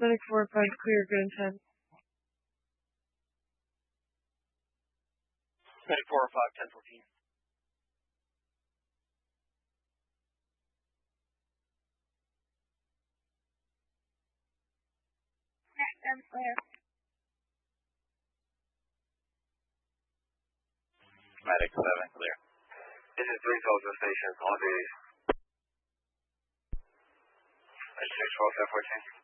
Medic 4-5, clear, good intent. Medic 4-5, 10-14. Clear. Medic 7, clear. This is 3 Tulsa Station, on duty. 6 12 10 14.